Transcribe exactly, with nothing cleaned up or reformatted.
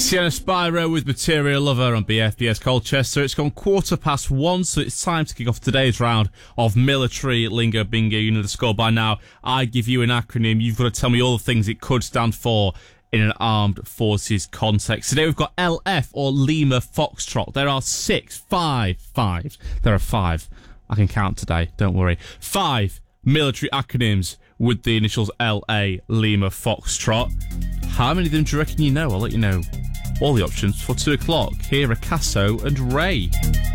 Sienna Spyro with Material Lover on B F B S Colchester. It's gone quarter past one, so it's time to kick off today's round of military lingo bingo. You know the score by now. I give you an acronym. You've got to tell me all the things it could stand for in an armed forces context. Today we've got L F or Lima Foxtrot. There are six, five, five. There are five. I can count today, don't worry. Five military acronyms with the initials L A, Lima Foxtrot. How many of them do you reckon you know? I'll let you know all the options for two o'clock. Here are Casso and Ray.